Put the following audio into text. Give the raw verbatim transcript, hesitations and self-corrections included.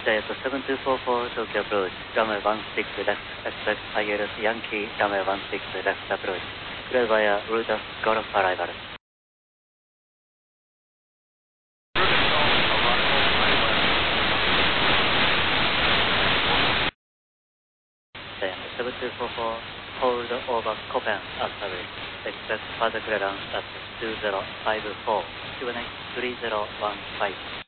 Stay at seven two four four Tokyo approach, runway one six left, expect I L S Yankee, runway one six left approach, clear via Rudolph Golf arrival. Stay at seven two four four, hold over Copen at service, expect further clearance at two zero five four, Q N X three zero one five.